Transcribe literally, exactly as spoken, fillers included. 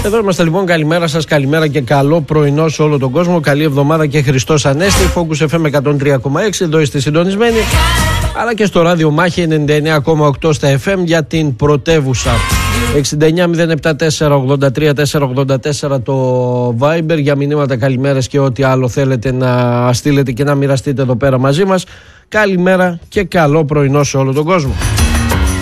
Εδώ είμαστε λοιπόν, καλημέρα σας, καλημέρα και καλό πρωινό σε όλο τον κόσμο. Καλή εβδομάδα και Χριστός Ανέστη. Focus εφ εμ εκατόν τρία κόμμα έξι, εδώ είστε συντονισμένοι. Αλλά και στο ράδιο Μάχη ενενήντα εννέα κόμμα οκτώ στα εφ εμ για την πρωτεύουσα. εξήντα εννέα μηδέν επτά τέσσερα ογδόντα τρία τετρακόσια ογδόντα τέσσερα το Viber για μηνύματα, καλημέρες και ό,τι άλλο θέλετε να στείλετε και να μοιραστείτε εδώ πέρα μαζί μας. Καλημέρα και καλό πρωινό σε όλο τον κόσμο.